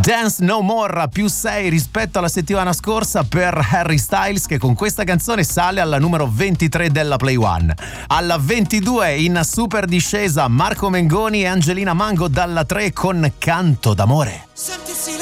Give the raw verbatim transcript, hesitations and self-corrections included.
Dance No More, più sei rispetto alla settimana scorsa per Harry Styles, che con questa canzone sale alla numero ventitré della Play One. Alla ventidue in super discesa Marco Mengoni e Angelina Mango dalla tre con Canto d'amore. Senti